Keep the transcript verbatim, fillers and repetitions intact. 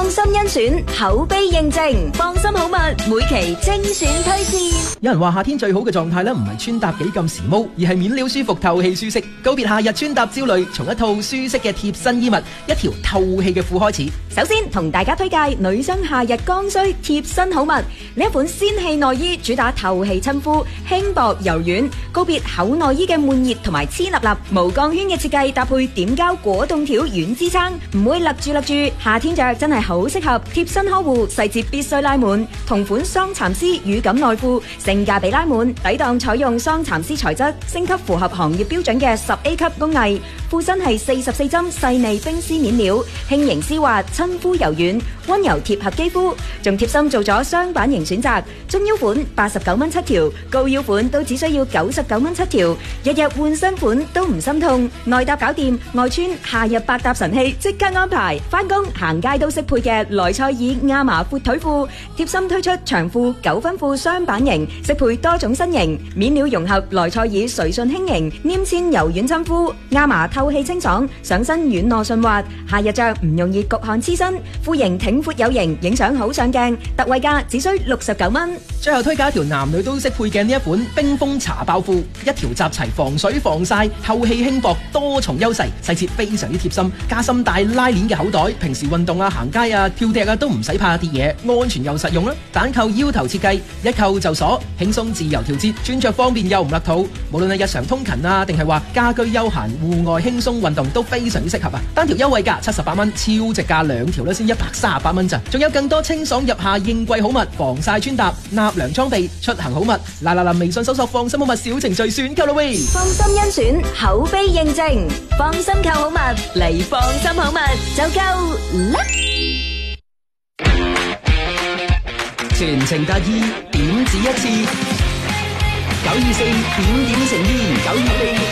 放心甄選，口碑認證，放心好物，每期精選推薦。 有人話夏天最好嘅狀態咧，唔係穿搭幾咁時髦，而係面料舒服、透氣舒適。告別夏日穿搭焦慮，從一套舒適嘅貼身衣物、一條透氣嘅褲開始。 首先同大家推介女生夏日剛需貼身好物，呢一款仙氣內衣主打透氣親膚，輕薄柔軟。告別厚內衣嘅悶熱同埋黐立立，無鋼圈嘅設計搭配點膠果凍條軟支撐，唔會立住立住。夏天着真係好適合，貼身呵護，細節必須拉滿。同款桑蠶絲乳感內褲，性價比拉滿，抵擋採用桑蠶絲材質，升級符合行業標準嘅十 A 級工藝。褲身係四十四針細膩冰絲面料，輕盈絲滑，親膚柔軟，溫柔貼合肌膚。仲貼心做咗雙版型選擇，中腰款八十九蚊七條，高腰款都只需要九十九蚊七條。日日換新款都唔心痛，內搭搞掂，外穿夏日百搭神器即刻安排。翻工行街都適配嘅萊賽爾亞麻闊腿褲，貼心推出長褲九分褲雙版型，適配多種身形。面料融合萊賽爾垂順輕盈，黏纖柔軟親膚，亞麻透氣清爽，上身軟糯順滑。夏日着唔容易焗汗黐身，褲型挺闊有型，影相好上鏡。特惠價只需六十九蚊。 最後推介一條男女都適配嘅呢一款冰封茶包褲，一條集齊防水防曬、透氣輕薄多重優勢，細節非常之貼心，加深帶拉鏈嘅口袋，平時運動啊、行街啊、跳趯啊都唔使怕跌嘢，安全又實用啦。單扣腰頭設計，一扣就鎖，輕鬆自由調節，穿着方便又唔勒肚。無論係日常通勤啊，定係話家居休閒、戶外輕鬆運動都非常之適合啊！單條優惠價七十八蚊，超值價兩條咧先一百三十八蚊咋，仲有更多清爽入夏應季好物，防曬穿搭、納涼裝備、出行好物。嗱嗱嗱，微信搜索放心好物小程序選購啦喂！ 放心甄選，口碑認證，放心購好物嚟放心好物就夠啦！ 全程達意，點止一次。九二四點點誠意，九二四。